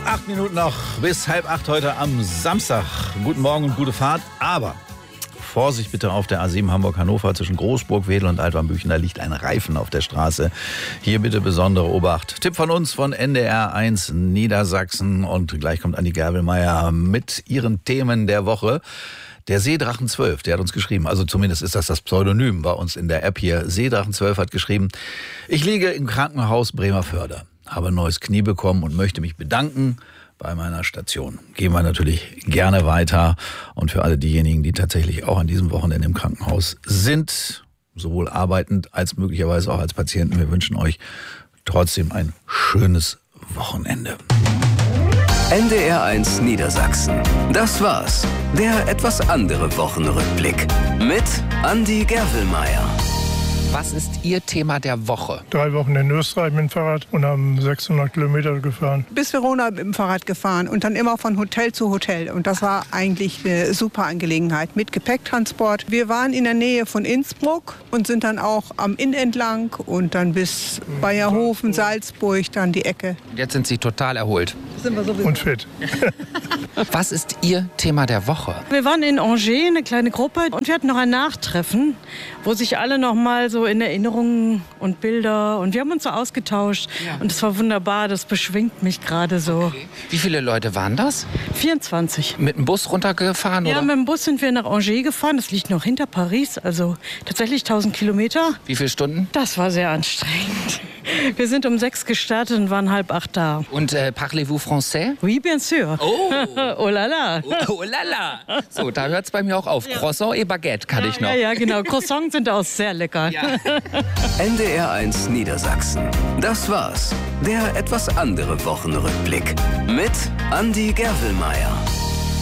8 Minuten noch bis 7:30 heute am Samstag. Guten Morgen und gute Fahrt. Aber Vorsicht bitte auf der A7 Hamburg-Hannover zwischen Großburg-Wedel und Altwarmbüchen. Da liegt ein Reifen auf der Straße. Hier bitte besondere Obacht. Tipp von uns von NDR 1 Niedersachsen. Und gleich kommt Andi Gerbelmeier mit ihren Themen der Woche. Der Seedrachen 12, der hat uns geschrieben, also zumindest ist das Pseudonym bei uns in der App hier. Seedrachen 12 hat geschrieben: Ich liege im Krankenhaus Bremervörde, habe ein neues Knie bekommen und möchte mich bedanken bei meiner Station. Gehen wir natürlich gerne weiter. Und für alle diejenigen, die tatsächlich auch an diesem Wochenende im Krankenhaus sind, sowohl arbeitend als möglicherweise auch als Patienten, wir wünschen euch trotzdem ein schönes Wochenende. NDR 1 Niedersachsen. Das war's. Der etwas andere Wochenrückblick mit Andi Gerbelmeier. Was ist Ihr Thema der Woche? 3 Wochen in Österreich mit dem Fahrrad und haben 600 Kilometer gefahren. Bis Verona mit dem Fahrrad gefahren und dann immer von Hotel zu Hotel. Und das war eigentlich eine super Angelegenheit mit Gepäcktransport. Wir waren in der Nähe von Innsbruck und sind dann auch am Inn entlang und dann bis Bayerhofen, Salzburg, dann die Ecke. Jetzt sind Sie total erholt. Sind wir sowieso. Und fit. Was ist Ihr Thema der Woche? Wir waren in Angers, eine kleine Gruppe, und wir hatten noch ein Nachtreffen, wo sich alle noch mal so in Erinnerungen und Bilder, und wir haben uns so ausgetauscht. Ja. Und es war wunderbar, das beschwingt mich gerade so. Okay. Wie viele Leute waren das? 24. Mit dem Bus runtergefahren? Ja, oder? mit dem Bus sind wir nach Angers gefahren, das liegt noch hinter Paris, also tatsächlich 1000 Kilometer. Wie viele Stunden? Das war sehr anstrengend. Wir sind um 6 gestartet und waren 7:30 da. Und parlez-vous français? Oui, bien sûr. Oh, Oh la la. oh lala. So, da hört es bei mir auch auf. Ja. Croissant et Baguette kann ich noch. Ja, genau. Croissants sind auch sehr lecker. Ja. NDR 1 Niedersachsen. Das war's. Der etwas andere Wochenrückblick mit Andi Gerbelmeier.